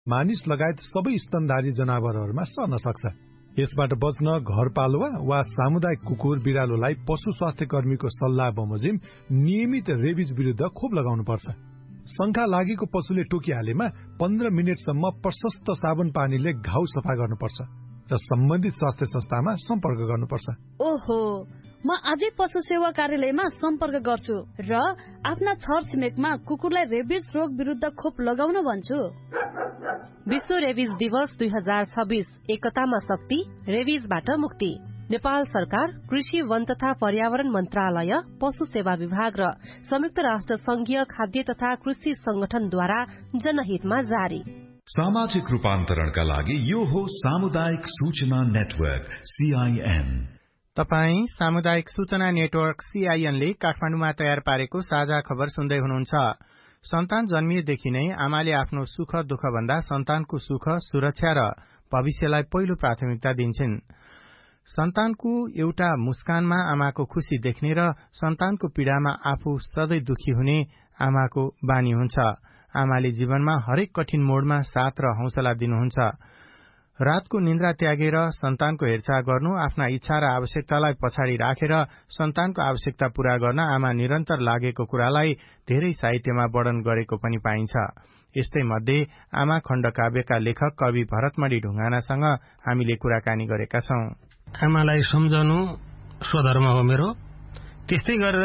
मानिस लगायत सबै स्तनधारी जनावरहरूमा सर्न सक्छ। यसबाट बच्न घरपालुवा वा सामुदायिक कुकुर बिरालोलाई पशु स्वास्थ्य कर्मीको सल्लाह बमोजिम नियमित रेबिज विरुद्ध खोप लगाउनुपर्छ। शंका लागेको पशुले टोकिहालेमा 15 मिनेटसम्म प्रशस्त साबुन पानीले घाउ सफा गर्नुपर्छ र सम्बन्धित स्वास्थ्य संस्थामा सम्पर्क गर्नुपर्छ। ओहो, म आजै पशु सेवा कार्यालयमा सम्पर्क गर्छु र आफ्ना छरछिमेकमा कुकुरलाई रेबिज रोग विरुद्ध खोप लगाउन भन्छु। विश्व रेबिज दिवस 2026 एकतामा शक्ति, रेबिजबाट मुक्ति। नेपाल सरकार, कृषि, वन तथा पर्यावरण मन्त्रालय, पशु सेवा विभाग र संयुक्त राष्ट्र संघीय खाद्य तथा कृषि संगठनद्वारा जनहितमा जारी। सामाजिक रूपान्तरणका लागि यो हो सामुदायिक सूचना नेटवर्क CIN। तपाई सामुदायिक सूचना नेटवर्क CIN ले काठमाडौँमा तयार पारेको साझा खबर सुन्दै हुनुहुन्छ। सन्तान जन्मिएदेखि नै आमाले आफ्नो सुख दुःख भन्दा सन्तानको सुख, सुरक्षा र भविष्यलाई पहिलो प्राथमिकता दिन्छन्। सन्तानको एउटा मुस्कानमा आमाको खुशी देख्ने र सन्तानको पीड़ामा आफू सधैँ दुखी हुने आमाको बानी हुन्छ। आमाले जीवनमा हरेक कठिन मोडमा साथ र हौसला दिनुहुन्छ। रातको निन्द्रा त्यागेर सन्तानको हेरचाह गर्नु, आफ्ना इच्छा र आवश्यकतालाई पछाडि राखेर सन्तानको आवश्यकता पूरा गर्न आमा निरन्तर लागेको कुरालाई धेरै साहित्यमा वर्णन गरेको पनि पाइन्छ। यस्तै मध्ये आमा खण्डकाव्यका लेखक कवि भरतमणि ढुङ्गानासँग हामीले कुराकानी गरेका छौं। आमालाई सम्झनु स्वधर्म हो मेरो। त्यस्तै गरेर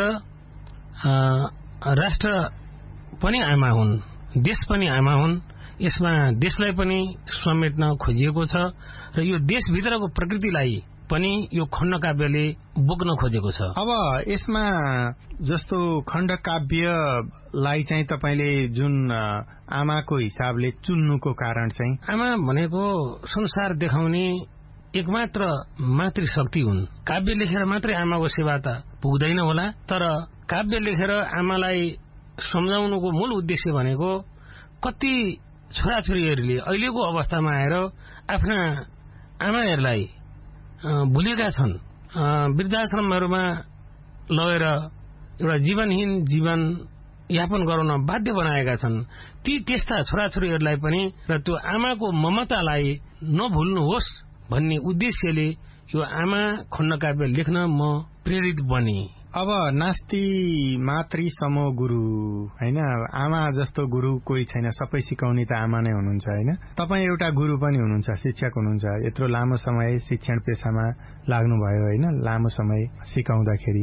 राष्ट्र पनि आमा हुन्, देश पनि आमा हुन्। यसमा देशलाई पनि समेट्न खोजिएको छ र यो देशभित्रको प्रकृतिलाई पनि यो खण्डकाव्यले बोक्न खोजेको छ। अब यसमा जस्तो खण्डकाव्यलाई चाहिँ तपाईले जुन आमाको हिसाबले चुन्नुको कारण चाहिँ? आमा भनेको संसार देखाउने एकमात्र मातृशक्ति हुन्। काव्य लेखेर मात्रै आमाको सेवा त पुग्दैन होला, तर काव्य लेखेर आमालाई सम्झाउनुको मूल उद्देश्य भनेको कति छोराछोरीहरूले अहिलेको अवस्थामा आएर आफ्ना आमाहरूलाई भुलेका छन्, वृद्धाश्रमहरूमा लगेर एउटा जीवनहीन जीवन यापन गराउन बाध्य बनाएका छन्। त्यस्ता छोराछोरीहरूलाई पनि र त्यो आमाको ममतालाई नभुल्नुहोस् भन्ने उद्देश्यले यो आमा खण्डकाव्य लेख्न म प्रेरित बने। अब नास्ति मातृ समो गुरु हैन, आमा जस्तो गुरु कोही छैन, सबै सिकाउने त आमा नै हुनुहुन्छ हैन। तपाई एउटा गुरु पनि हुनुहुन्छ, शिक्षक हुनुहुन्छ। यत्रो लामो समय शिक्षण पेशामा लाग्नुभयो हैन, लामो समय सिकाउँदाखेरि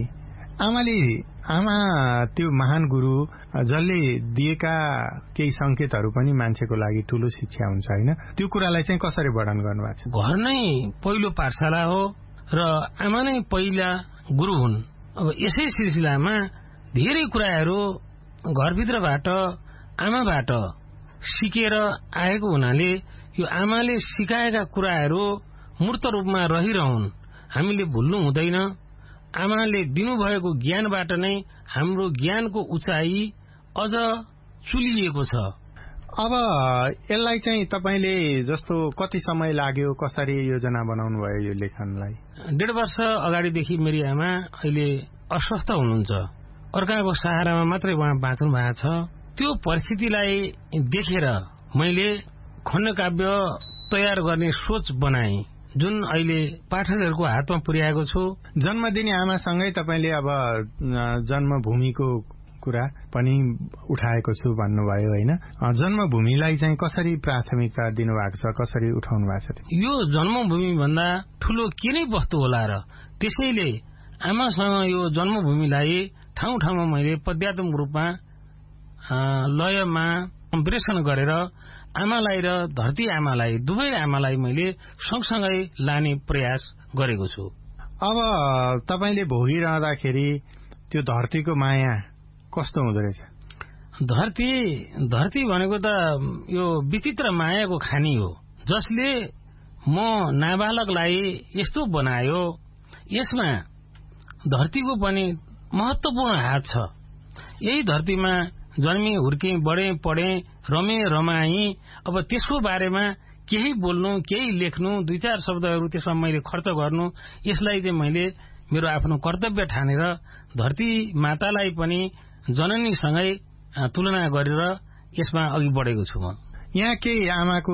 आमा त्यो महान गुरु जसले दिएका केही संकेतहरू पनि मान्छेको लागि ठूलो शिक्षा हुन्छ हैन। त्यो कुरालाई चाहिँ कसरी वर्णन गर्नुभएको छ? घर नै पहिलो पाठशाला हो र आमा नै पहिला गुरु हुन्। अब यसै सिलसिलामा धेरै कुराहरू घरभित्रबाट आमाबाट सिकेर आएको हुनाले यो आमाले सिकाएका कुराहरू मूर्त रूपमा रहिरहन्, हामीले भुल्नु हुँदैन। आमाले दिनुभएको ज्ञानबाट नै हाम्रो ज्ञानको उचाइ अझ चुलिएको छ। अब यसलाई चाहिँ तपाईले जस्तो कति समय लाग्यो, कसरी योजना बनाउनु भयो यो लेखनलाई? 1.5 वर्ष अगाडिदेखि मेरी आमा अहिले अस्वस्थ हुनुहुन्छ। अर्काको सहारामा मात्रै उहाँ बाँच्नु भएको छ। त्यो परिस्थितिलाई देखेर मैले खण्डकाव्य तयार गर्ने सोच बनाएँ, जुन अहिले पाठकहरूको हातमा पुर्याएको छु। जन्म दिने आमासँगै तपाईले अब जन्मभूमिको कुरा पनि उठाएको छु भन्नुभयो हैन। जन्मभूमिलाई चाहिँ कसरी प्राथमिकता दिनुभएको छ, कसरी उठाउनु भएको छ? यो जन्मभूमि भन्दा ठूलो के नै वस्तु होला र, त्यसैले आमासँग यो जन्मभूमिलाई ठाउँ ठाउँमा मैले पद्यात्मक रूपमा लयमा सम्प्रेषण गरेर आमालाई र धरती आमालाई, दुवै आमालाई मैले सँगसँगै लाने प्रयास गरेको छु। अब तपाईले भोगिरहँदाखेरि त्यो धरतीको माया कस्तो हुँदो रहेछ? धरती भनेको त यो विचित्र मायाको खानी हो, जसले म नाबालकलाई यस्तो बनायो। यसमा धरतीको पनि महत्वपूर्ण हात छ। यही धरतीमा जन्मे, हुर्के, बढे, पढे, रमे, रमाई। अब त्यसको बारेमा केही बोल्नु, केही लेख्नु, 2-4 शब्दहरू त्यसमा मैले खर्च गर्नु, यसलाई चाहिँ मैले मेरो आफ्नो कर्तव्य ठानेर धरती मातालाई पनि जननीसँगै तुलना गरेर यसमा अघि बढेको छु म। यहाँ केही आमाको